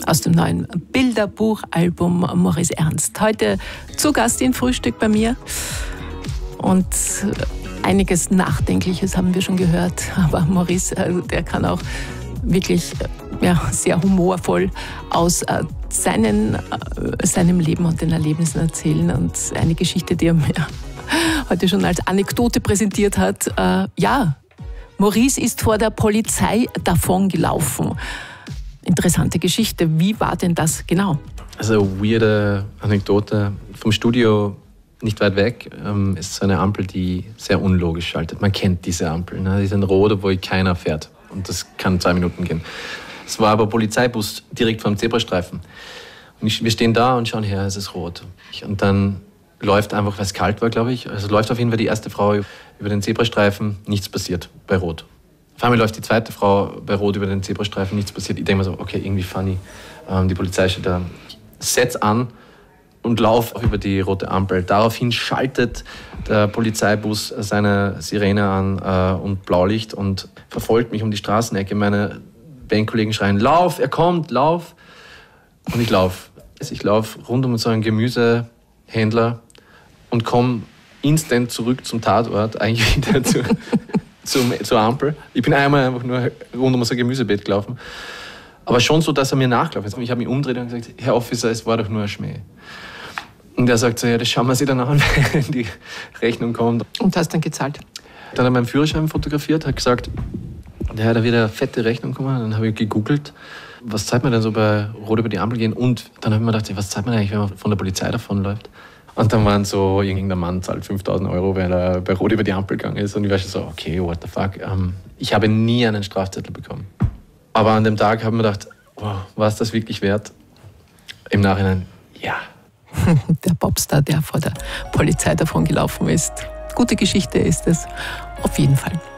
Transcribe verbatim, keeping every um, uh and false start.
aus dem neuen Bilderbuchalbum Maurice Ernst. Heute zu Gast in Frühstück bei mir. Und einiges Nachdenkliches haben wir schon gehört. Aber Maurice, der kann auch wirklich ja, sehr humorvoll aus äh, seinen, äh, seinem Leben und den Erlebnissen erzählen. Und eine Geschichte, die er mir heute schon als Anekdote präsentiert hat. Äh, ja, Maurice ist vor der Polizei davongelaufen. Interessante Geschichte. Wie war denn das genau? Also eine weirde Anekdote. Vom Studio nicht weit weg ähm, ist so eine Ampel, die sehr unlogisch schaltet. Man kennt diese Ampel. Ne? Die sind rot, obwohl keiner fährt. Und das kann zwei Minuten gehen. Es war aber ein Polizeibus direkt vom Zebrastreifen. Und ich, wir stehen da und schauen her, es ist rot. Und dann läuft einfach, weil es kalt war, glaube ich, also läuft auf jeden Fall die erste Frau über den Zebrastreifen, nichts passiert bei Rot. Auf einmal läuft die zweite Frau bei Rot über den Zebrastreifen, nichts passiert. Ich denke mir so, okay, irgendwie funny. Ähm, die Polizei steht da. Setz an und lauf über die rote Ampel. Daraufhin schaltet der Polizeibus seine Sirene an äh, und Blaulicht und verfolgt mich um die Straßenecke. Meine Bandkollegen schreien, lauf, er kommt, lauf. Und ich laufe. Ich laufe rund um so einen Gemüsehändler und komme instant zurück zum Tatort, eigentlich wieder zu, zum, zur Ampel. Ich bin einmal einfach nur rund um so ein Gemüsebeet gelaufen. Aber schon so, dass er mir nachgelaufen ist. Ich habe mich umgedreht und gesagt, Herr Officer, es war doch nur ein Schmäh. Und er sagt so, ja, das schauen wir sich dann an, wenn die Rechnung kommt. Und hast dann gezahlt? Dann hat er meinen Führerschein fotografiert, hat gesagt, ja, da wird eine fette Rechnung kommen. Dann habe ich gegoogelt, was zahlt man denn so bei Rot über die Ampel gehen? Und dann habe ich mir gedacht, was zahlt man eigentlich, wenn man von der Polizei davonläuft? Und dann waren so, irgendein Mann zahlt fünftausend Euro, weil er bei Rot über die Ampel gegangen ist. Und ich war schon so, okay, what the fuck. Ähm, ich habe nie einen Strafzettel bekommen. Aber an dem Tag habe ich mir gedacht, wow, war es das wirklich wert? Im Nachhinein, ja. Der Popstar, der vor der Polizei davon gelaufen ist. Gute Geschichte ist es, auf jeden Fall.